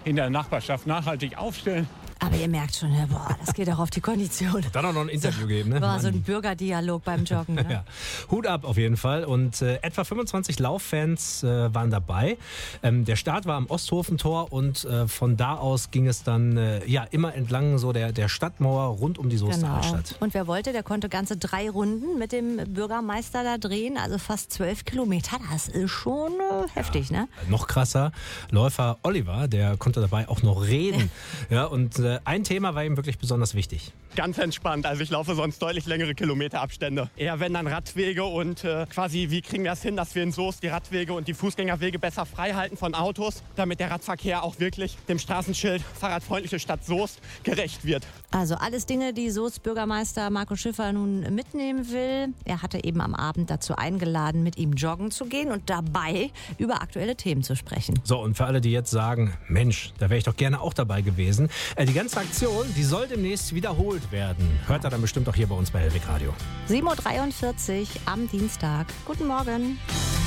in der Nachbarschaft nachhaltig aufstellen. Aber ihr merkt schon, boah, das geht auch auf die Kondition. Dann auch noch ein Interview geben, ne? War so ein Bürgerdialog beim Joggen. Ne? Ja. Hut ab auf jeden Fall. Und etwa 25 Lauffans waren dabei. Der Start war am Osthofentor und von da aus ging es dann immer entlang so der Stadtmauer rund um die Soester Altstadt. Und wer wollte, der konnte ganze 3 Runden mit dem Bürgermeister da drehen, also fast 12 Kilometer. Das ist schon heftig, ne? Noch krasser, Läufer Oliver, der konnte dabei auch noch reden. Ja, und ein Thema war ihm wirklich besonders wichtig. Ganz entspannt, also ich laufe sonst deutlich längere Kilometerabstände. Eher wenn dann Radwege und quasi wie kriegen wir es hin, dass wir in Soest die Radwege und die Fußgängerwege besser frei halten von Autos, damit der Radverkehr auch wirklich dem Straßenschild Fahrradfreundliche Stadt Soest gerecht wird. Also alles Dinge, die Soest Bürgermeister Marco Schiffer nun mitnehmen will. Er hatte eben am Abend dazu eingeladen, mit ihm joggen zu gehen und dabei über aktuelle Themen zu sprechen. So, und für alle, die jetzt sagen, Mensch, da wäre ich doch gerne auch dabei gewesen. Die ganze Aktion, die soll demnächst wiederholt werden. Hört ihr dann bestimmt auch hier bei uns bei Hellweg Radio. 7.43 Uhr am Dienstag. Guten Morgen.